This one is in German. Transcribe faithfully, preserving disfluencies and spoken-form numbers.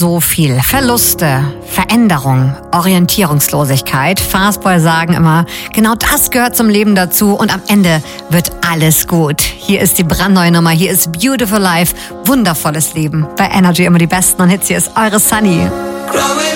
so viel. Verluste, Veränderung, Orientierungslosigkeit. Fastboy sagen immer, genau das gehört zum Leben dazu und am Ende wird alles gut. Hier ist die brandneue Nummer, hier ist Beautiful Life, wundervolles Leben. Bei Energy immer die besten und Hits, hier ist eure Sunny.